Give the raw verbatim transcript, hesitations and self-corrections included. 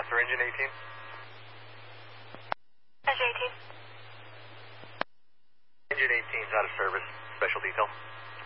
Answer engine eighteen. Engine eighteen. Engine eighteen's out of service. Special detail.